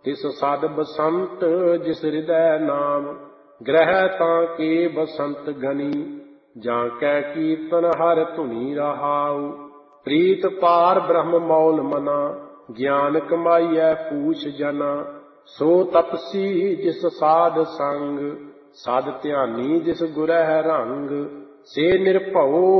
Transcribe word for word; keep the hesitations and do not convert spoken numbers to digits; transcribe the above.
ਤਿਸ ਸਦ ਬਸੰਤ ਜਿਸ ਹਿਰਦੈ ਨਾਮ, ਗ੍ਰਹਿ ਤਾਂ ਕੇ ਬਸੰਤ ਗਨੀ, ਜਾਂ ਕੈ ਕੀਰਤਨ ਹਰ ਧੁਨੀ ਰਹਾਉ। ਪ੍ਰੀਤ ਪਾਰ ਬ੍ਰਹਮ ਮੌਲ ਮਨਾ, ਗਿਆਨ ਕਮਾਈਐ ਪੂਛ ਜਨਾ, ਸੋ ਤਪਸੀ ਜਿਸ ਸਾਧ ਸੰਗ, ਸਾਧ ਧਿਆਨੀ ਜਿਸ ਗੁਰਹਿ ਰੰਗ, ਸੇ ਨਿਰਭਉ